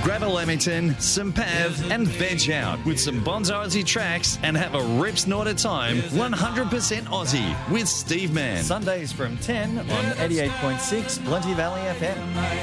Grab a Lamington, some Pav and veg out with some Bonzo Aussie tracks and have a rip snort of time 100% Aussie with Steve Mann. Sundays from 10 on 88.6 Plenty Valley FM.